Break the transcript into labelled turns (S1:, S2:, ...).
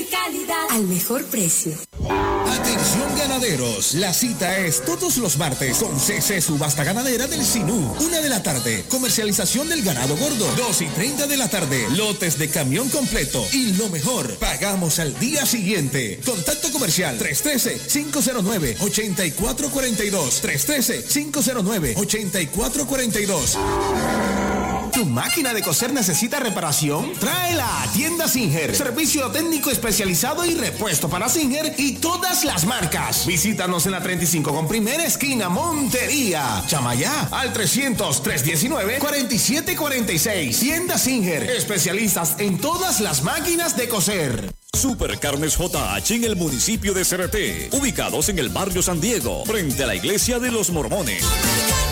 S1: calidad al mejor precio.
S2: Atención ganaderos, la cita es todos los martes con CC Subasta Ganadera del Sinú, 1 de la tarde, comercialización del ganado gordo, 2:30 de la tarde, lotes de camión completo y lo mejor, pagamos al día siguiente. Contacto comercial 313-509-8442, 313-509-8442. ¿Tu máquina de coser necesita reparación? Tráela a Tienda Singer. Servicio técnico especializado y repuesto para Singer y todas las marcas. Visítanos en la 35 con primera esquina Montería. Llama ya al 300-319-4746. Tienda Singer. Especialistas en todas las máquinas de coser.
S3: Supercarnes JH en el municipio de Cereté, ubicados en el barrio San Diego, frente a la iglesia de los Mormones.